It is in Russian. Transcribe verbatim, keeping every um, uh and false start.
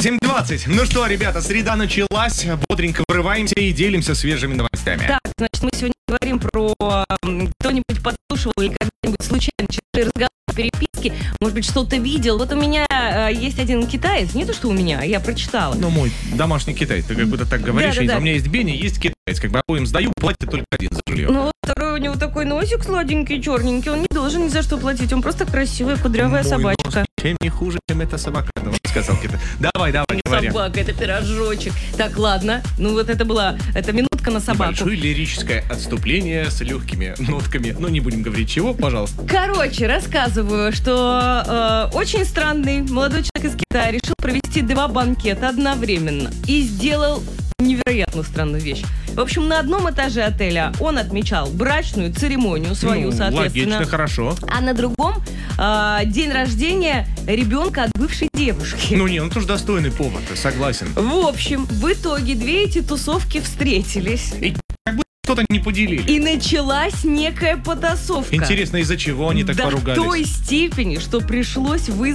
семь двадцать. Ну что, ребята, среда началась. Бодренько врываемся и делимся свежими новостями. Так, значит, мы сегодня говорим про м, кто-нибудь подслушивал или когда-нибудь случайно читали разговор, переписки, может быть, что-то видел. Вот у меня э, есть один китаец, не то, что у меня, я прочитала. Ну, мой домашний китаец, ты как будто так говоришь. Да-да-да. У меня есть Бенни, есть китаец. Как бы обоим сдаю, платит только один за жилье. Ну, вот второй у него такой носик сладенький, черненький, он не должен ни за что платить, он просто красивая, кудрявая Мой собачка. нос чем не хуже, чем эта собака, ну, сказал китаец. Давай, давай, Не говори. собака, это пирожочек. Так, ладно, ну вот это была, это минутка на собаку. Большое лирическое отступление с легкими нотками. Ну, не будем говорить чего, пожалуйста. Короче, рассказываю, что э, очень странный молодой человек из Китая решил провести два банкета одновременно и сделал невероятно странную вещь. В общем, на одном этаже отеля он отмечал брачную церемонию свою, Ну, соответственно. логично, хорошо. А на другом э, день рождения ребенка от бывшей девушки. Ну, не, ну тоже достойный повод, согласен. В общем, в итоге две эти тусовки встретились. И как будто что-то не поделили. И началась некая потасовка. Интересно, из-за чего они так До поругались? той степени, что пришлось вызвать